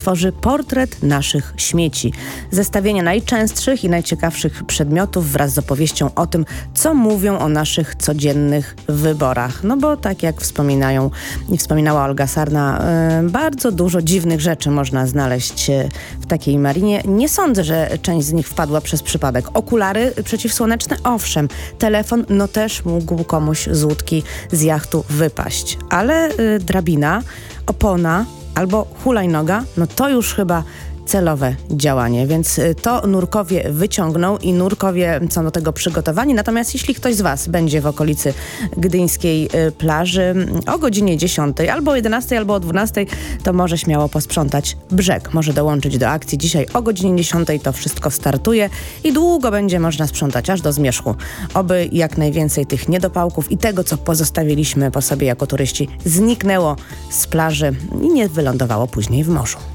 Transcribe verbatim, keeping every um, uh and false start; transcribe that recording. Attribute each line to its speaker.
Speaker 1: tworzy portret naszych śmieci. Zestawienie najczęstszych i najciekawszych przedmiotów wraz z opowieścią o tym, co mówią o naszych codziennych wyborach. No bo tak jak wspominają i wspominała Olga Sarna, yy, bardzo dużo dziwnych rzeczy można znaleźć yy, w takiej marinie. Nie sądzę, że część z nich wpadła przez przypadek. Okulary przeciwsłoneczne, owszem. Telefon, no też mógł komuś z łódki, z jachtu wypaść. Ale yy, drabina, opona albo hulajnoga, no to już chyba celowe działanie, więc to nurkowie wyciągną i nurkowie są do tego przygotowani. Natomiast jeśli ktoś z Was będzie w okolicy gdyńskiej plaży o godzinie dziesiątej, albo o jedenastej, albo o dwunastej, to może śmiało posprzątać brzeg. Może dołączyć do akcji. Dzisiaj o godzinie dziesiątej to wszystko startuje i długo będzie można sprzątać, aż do zmierzchu. Oby jak najwięcej tych niedopałków i tego, co pozostawiliśmy po sobie jako turyści, zniknęło z plaży i nie wylądowało później w morzu.